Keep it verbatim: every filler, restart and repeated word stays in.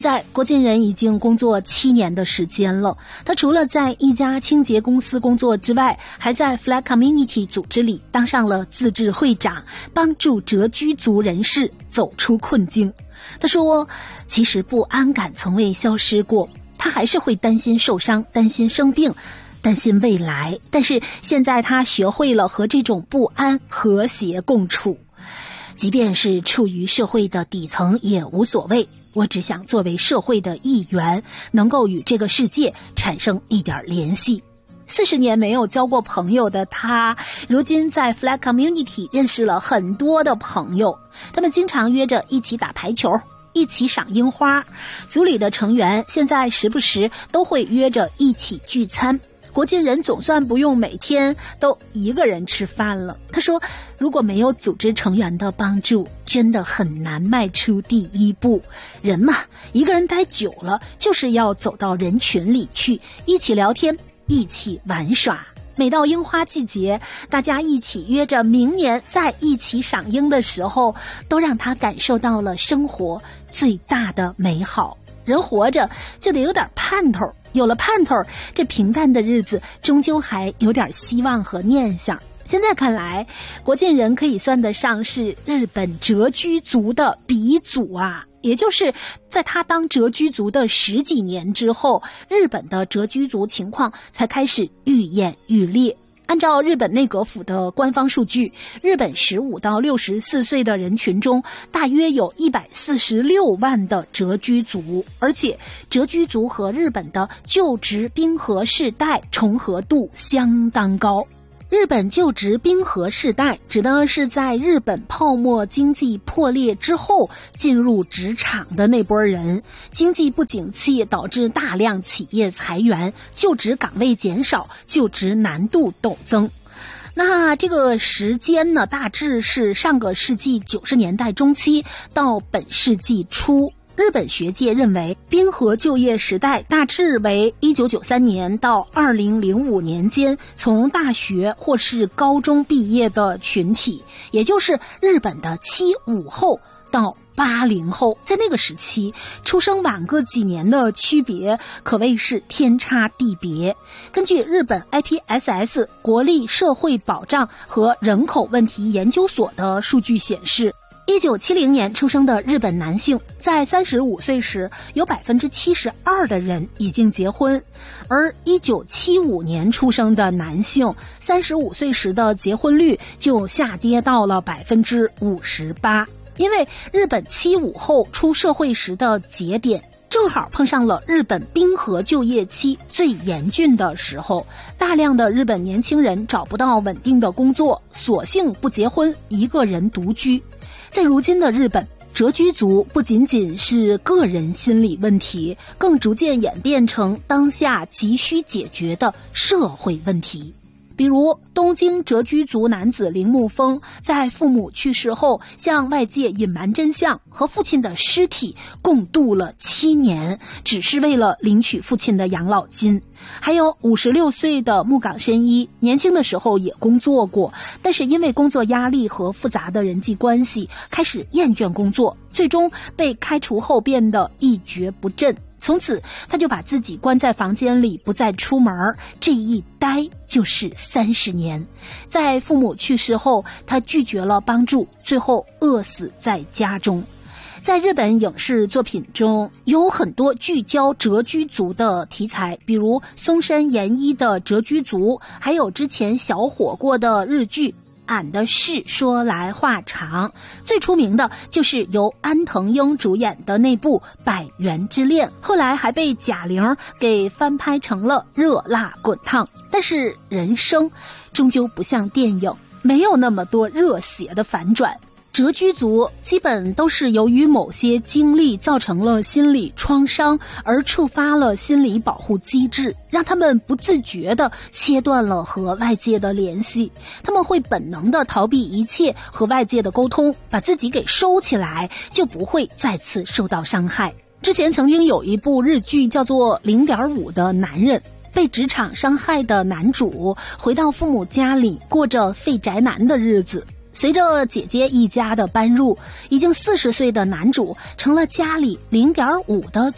在郭敬仁已经工作七年的时间了，他除了在一家清洁公司工作之外，还在 Flag Community 组织里当上了自治会长，帮助谪居族人士走出困境。他说，其实不安感从未消失过，他还是会担心受伤，担心生病，担心未来，但是现在他学会了和这种不安和谐共处。即便是处于社会的底层也无所谓，我只想作为社会的一员，能够与这个世界产生一点联系。四十年没有交过朋友的他，如今在 Flag Community 认识了很多的朋友，他们经常约着一起打排球，一起赏樱花。组里的成员现在时不时都会约着一起聚餐。郭敬仁总算不用每天都一个人吃饭了。他说，如果没有组织成员的帮助，真的很难迈出第一步。人嘛，一个人待久了，就是要走到人群里去，一起聊天，一起玩耍。每到樱花季节，大家一起约着明年再一起赏樱的时候，都让他感受到了生活最大的美好。人活着就得有点盼头，有了盼头，这平淡的日子终究还有点希望和念想。现在看来，郭敬仁可以算得上是日本谪居族的鼻祖啊！也就是在他当谪居族的十几年之后，日本的谪居族情况才开始愈演愈烈。按照日本内阁府的官方数据，日本十五到六十四岁的人群中，大约有一百四十六万的谪居族，而且谪居族和日本的就职冰河世代重合度相当高。日本就职冰河世代指的是在日本泡沫经济破裂之后进入职场的那波人，经济不景气导致大量企业裁员，就职岗位减少，就职难度陡增。那这个时间呢，大致是上个世纪九十年代中期到本世纪初。日本学界认为，冰河就业时代大致为一九九三年到二零零五年间从大学或是高中毕业的群体，也就是日本的七五后到八零后。在那个时期，出生晚个几年的区别可谓是天差地别。根据日本 I P S S 国立社会保障和人口问题研究所的数据显示，一九七零年出生的日本男性在三十五岁时有 百分之七十二 的人已经结婚，而一九七五年出生的男性三十五岁时的结婚率就下跌到了 百分之五十八。 因为日本七五后出社会时的节点正好碰上了日本冰河就业期最严峻的时候，大量的日本年轻人找不到稳定的工作，索性不结婚，一个人独居。在如今的日本，谪居族不仅仅是个人心理问题，更逐渐演变成当下急需解决的社会问题。比如东京谪居族男子铃木丰在父母去世后向外界隐瞒真相，和父亲的尸体共度了七年，只是为了领取父亲的养老金。还有五十六岁的木冈伸一，年轻的时候也工作过，但是因为工作压力和复杂的人际关系，开始厌倦工作，最终被开除后变得一蹶不振。从此他就把自己关在房间里，不再出门，这一待就是三十年。在父母去世后，他拒绝了帮助，最后饿死在家中。在日本影视作品中有很多聚焦谪居族的题材，比如松山研一的谪居族，还有之前小火过的日剧俺的事说来话长，最出名的就是由安藤樱主演的那部《百元之恋》，后来还被贾玲给翻拍成了《热辣滚烫》。但是人生终究不像电影，没有那么多热血的反转。谪居族基本都是由于某些经历造成了心理创伤，而触发了心理保护机制，让他们不自觉地切断了和外界的联系。他们会本能地逃避一切和外界的沟通，把自己给收起来，就不会再次受到伤害。之前曾经有一部日剧叫做 零点五 的男人，被职场伤害的男主回到父母家里，过着废宅男的日子。随着姐姐一家的搬入，已经四十岁的男主成了家里 零点五 的